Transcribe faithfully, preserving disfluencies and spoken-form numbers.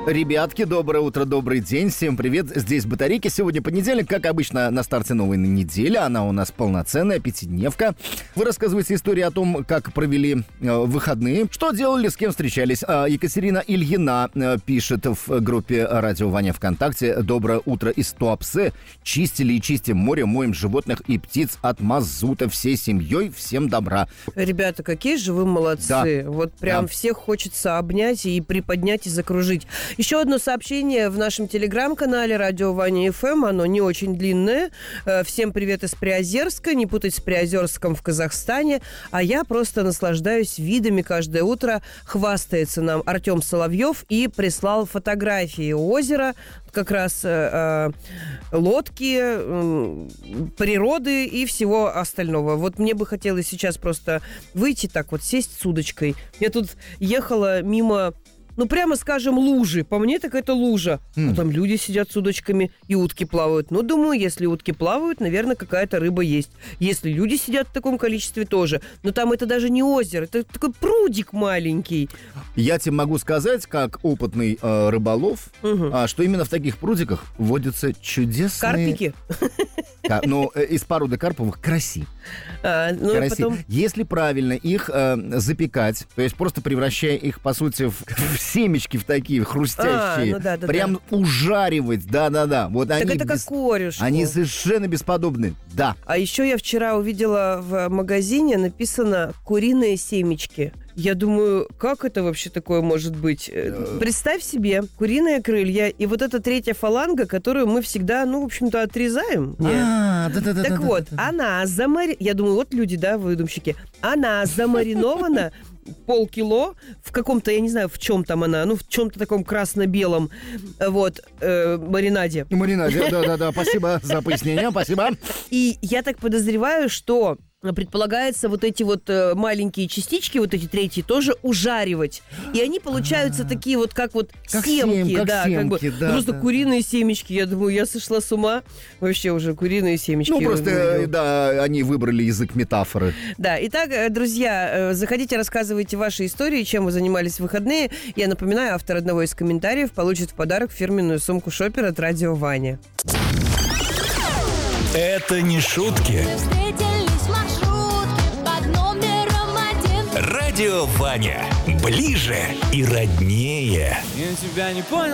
Ребятки, доброе утро, добрый день, всем привет, здесь Батарейки. Сегодня понедельник, как обычно, на старте новой недели, она у нас полноценная, пятидневка. Вы рассказываете истории о том, как провели э, выходные, что делали, с кем встречались. Э, Екатерина Ильина э, пишет в группе «Радио Ваня» ВКонтакте: «Доброе утро из Туапсе. Чистили и чистим море, моем животных и птиц от мазута всей семьей. Всем добра». Ребята, какие же вы молодцы. Да. Вот прям да. Всех хочется обнять и приподнять и закружить. Еще одно сообщение в нашем телеграм-канале «Радио Ваня эф эм». Оно не очень длинное. Всем привет из Приозерска. Не путать с Приозерском в Казахстане. А я просто наслаждаюсь видами каждое утро. Хвастается нам Артем Соловьев и прислал фотографии озера, как раз э, лодки, э, природы и всего остального. Вот мне бы хотелось сейчас просто выйти так вот, сесть с удочкой. Я тут ехала мимо... Ну, прямо скажем, лужи. По мне, так это лужа. Mm. А там люди сидят с удочками, и утки плавают. Ну, думаю, если утки плавают, наверное, какая-то рыба есть. Если люди сидят в таком количестве, тоже. Но там это даже не озеро, это такой прудик маленький. Я тебе могу сказать, как опытный э, рыболов, угу. а, что именно в таких прудиках водятся чудесные... Карпики? Да, ну, э, из породы карповых караси. А, ну, караси. Потом... Если правильно их э, запекать, то есть просто превращая их, по сути, в, в семечки в такие хрустящие, а, ну да, да, прям да. ужаривать, да-да-да. Вот так они это как без... корюшку. Они совершенно бесподобны, да. А еще я вчера увидела в магазине написано «куриные семечки». Я думаю, как это вообще такое может быть? Представь себе, куриные крылья и вот эта третья фаланга, которую мы всегда, ну, в общем-то, отрезаем. А, да-да-да. Так вот, она замари... Я думаю, вот люди, да, выдумщики. Она замаринована полкило в каком-то, я не знаю, в чем там она, ну, в чем-то таком красно-белом, вот, э, маринаде. Маринаде, да-да-да, спасибо за пояснение, спасибо. И я так подозреваю, что... предполагается вот эти вот э, маленькие частички, вот эти третьи, тоже ужаривать. И они получаются А-а-а. такие вот, как вот как семки. Сем, как да, семки, как бы, да, просто да, куриные да. семечки. Я думаю, я сошла с ума. Вообще уже куриные семечки. Ну, просто, да, они выбрали язык метафоры. Да, итак, друзья, заходите, рассказывайте ваши истории, чем вы занимались в выходные. Я напоминаю, автор одного из комментариев получит в подарок фирменную сумку Шопер от Радио Ваня. Это не шутки. Радио Ваня. Ближе и роднее. Я тебя не понял.